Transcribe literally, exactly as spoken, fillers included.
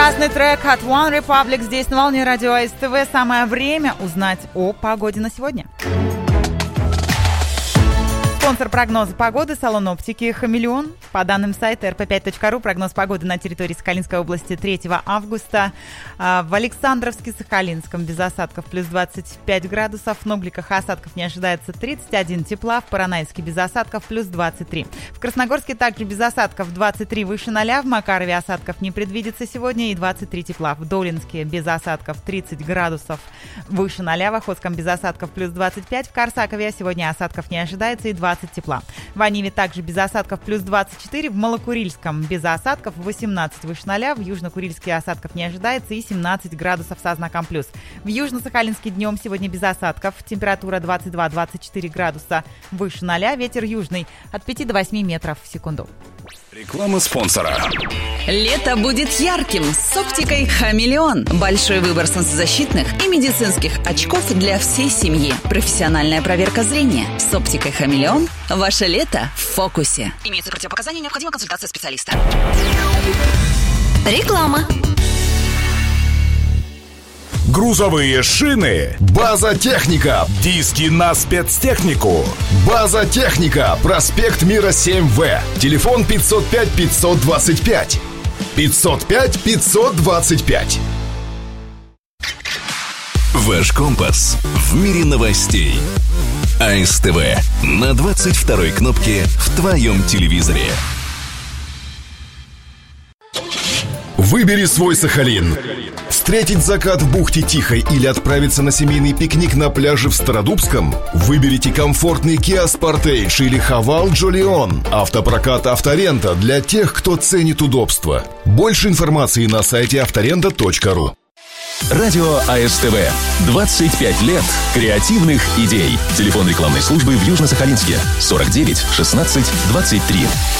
Прекрасный трек от One Republic здесь на волне радио СТВ. Самое время узнать о погоде на сегодня. Спонсор прогноза погоды — салон оптики «Хамелеон». По данным сайта эр пэ пять точка ру, прогноз погоды на территории Сахалинской области третьего августа. В Александровске-Сахалинском без осадков плюс двадцать пять градусов. В Нубликах осадков не ожидается тридцать один тепла. В Поронайске без осадков плюс двадцать три. В Красногорске также без осадков двадцать три выше ноля. В Макарове осадков не предвидится сегодня и двадцать три тепла. В Долинске без осадков тридцать градусов выше ноля. В Охотском без осадков плюс двадцать пять. В Корсакове сегодня осадков не ожидается и двадцать тепла. В Аниве также без осадков плюс двадцать четыре. В Малокурильском без осадков восемнадцать выше ноля. В Южно-Курильске осадков не ожидается и семнадцать градусов со знаком плюс. В Южно-Сахалинске днем сегодня без осадков. Температура двадцать два - двадцать четыре градуса выше ноля. Ветер южный от пяти до восьми метров в секунду. Реклама спонсора. Лето будет ярким с оптикой «Хамелеон». Большой выбор солнцезащитных и медицинских очков для всей семьи. Профессиональная проверка зрения. С оптикой «Хамелеон» ваше лето в фокусе. Имеются противопоказания, необходима консультация специалиста. Реклама. Грузовые шины. База Техника. Диски на спецтехнику. База Техника. Проспект Мира семь вэ. Телефон пятьсот пять пятьсот двадцать пять. пятьсот пять пятьсот двадцать пять. Ваш компас в мире новостей. АСТВ на двадцать второй кнопке в твоем телевизоре. Выбери свой Сахалин. Встретить закат в бухте Тихой или отправиться на семейный пикник на пляже в Стародубском? Выберите комфортный Kia Sportage или Haval Jolion. Автопрокат «Авторента» для тех, кто ценит удобство. Больше информации на сайте авторента точка ру. Радио АСТВ. двадцать пять лет креативных идей. Телефон рекламной службы в Южно-Сахалинске сорок девять шестнадцать двадцать три.